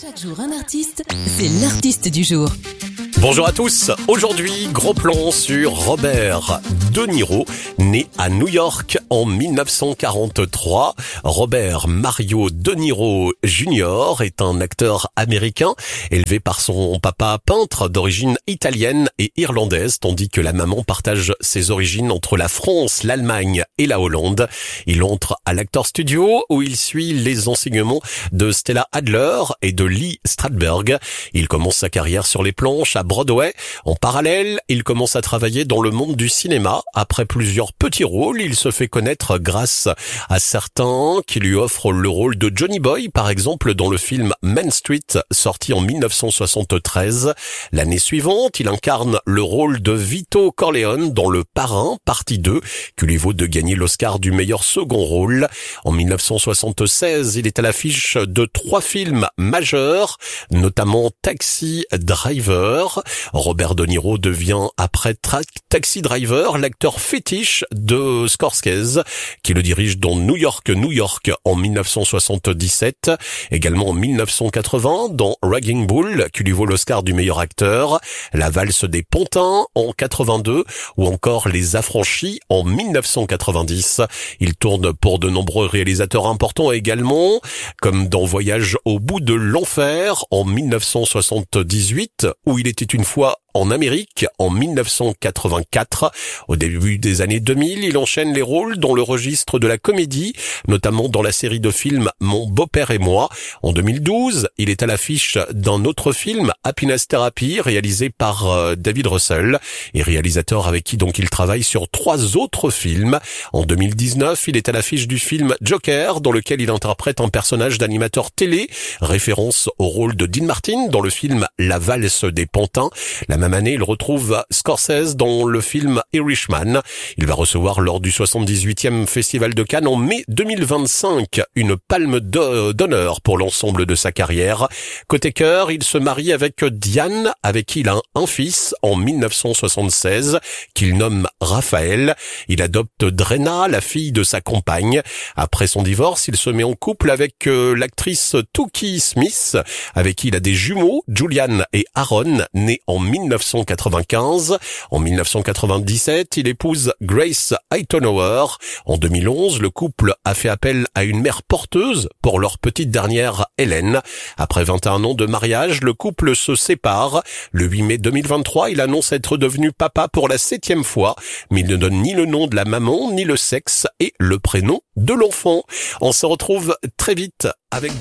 Chaque jour un artiste, c'est l'artiste du jour. Bonjour à tous, aujourd'hui gros plan sur Robert De Niro, né à New York en 1943. Robert Mario De Niro Jr. est un acteur américain élevé par son papa peintre d'origine italienne et irlandaise, tandis que la maman partage ses origines entre la France, l'Allemagne et la Hollande. Il entre à l'Actor Studio où il suit les enseignements de Stella Adler et de Lee Strasberg. Il commence sa carrière sur les planches à Broadway. En parallèle, il commence à travailler dans le monde du cinéma. Après plusieurs petits rôles, il se fait connaître grâce à certains qui lui offrent le rôle de Johnny Boy, par exemple dans le film Main Street, sorti en 1973. L'année suivante, il incarne le rôle de Vito Corleone dans Le Parrain, partie 2, qui lui vaut de gagner l'Oscar du meilleur second rôle. En 1976, il est à l'affiche de 3 films majeurs, notamment Taxi Driver. Robert De Niro devient après Taxi Driver l'acteur fétiche de Scorsese, qui le dirige dans New York en 1977, également en 1980 dans Raging Bull, qui lui vaut l'Oscar du meilleur acteur, La valse des Pontins en 82 ou encore Les Affranchis en 1990. Il tourne pour de nombreux réalisateurs importants également, comme dans Voyage au bout de l'enfer en 1978, où il était une fois en Amérique en 1984. Au début des années 2000, il enchaîne les rôles dans le registre de la comédie, notamment dans la série de films Mon beau-père et moi. En 2012, il est à l'affiche d'un autre film, Happiness Therapy, réalisé par David Russell, et réalisateur avec qui donc il travaille sur 3 autres films. En 2019, il est à l'affiche du film Joker, dans lequel il interprète un personnage d'animateur télé, référence au rôle de Dean Martin dans le film La valse des Pantins. La même année, il retrouve Scorsese dans le film Irishman. Il va recevoir lors du 78e Festival de Cannes en mai 2025 une palme d'honneur pour l'ensemble de sa carrière. Côté cœur, il se marie avec Diane, avec qui il a un fils en 1976 qu'il nomme Raphaël. Il adopte Drena, la fille de sa compagne. Après son divorce, il se met en couple avec l'actrice Toukie Smith, avec qui il a des jumeaux, Julian et Aaron, nés en 1995. En 1997, il épouse Grace Hightower. En 2011, le couple a fait appel à une mère porteuse pour leur petite dernière, Hélène. Après 21 ans de mariage, le couple se sépare. Le 8 mai 2023, il annonce être devenu papa pour la 7e fois, mais il ne donne ni le nom de la maman, ni le sexe et le prénom de l'enfant. On se retrouve très vite avec